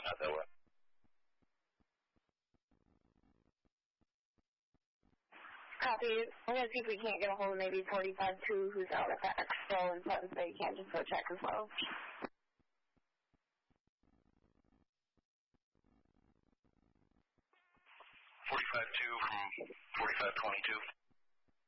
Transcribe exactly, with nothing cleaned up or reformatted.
out that way. Copy. I'm going to see if we can't get a hold of maybe forty-five two who's out at that expo in Sutton, so you can't just go check as well. forty-five two from forty-five twenty-two.